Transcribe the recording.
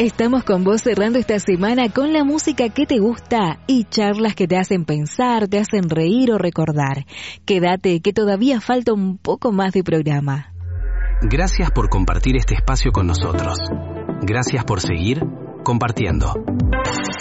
Estamos con vos cerrando esta semana con la música que te gusta y charlas que te hacen pensar, te hacen reír o recordar. Quédate, que todavía falta un poco más de programa. Gracias por compartir este espacio con nosotros. Gracias por seguir compartiendo.